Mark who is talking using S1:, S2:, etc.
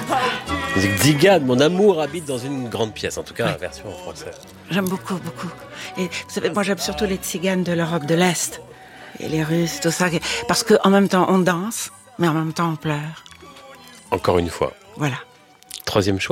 S1: Musique d'Igad, mon amour habite dans une grande pièce, en tout cas la version en français.
S2: J'aime beaucoup, beaucoup. Et vous savez, moi j'aime surtout les tziganes de l'Europe de l'Est. Et les Russes, tout ça. Parce qu'en même temps on danse, mais en même temps on pleure.
S1: Encore une fois.
S2: Voilà.
S1: Troisième choix ?